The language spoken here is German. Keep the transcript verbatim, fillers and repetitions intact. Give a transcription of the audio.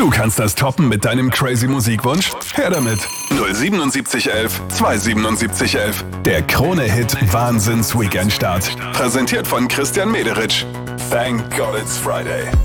Du kannst das toppen mit deinem crazy Musikwunsch? Her damit! null siebenundsiebzig elf zweihundertsiebenundsiebzig elf. Der Krone-Hit Wahnsinns-Weekend-Start. Präsentiert von Christian Mederitsch. Thank God it's Friday.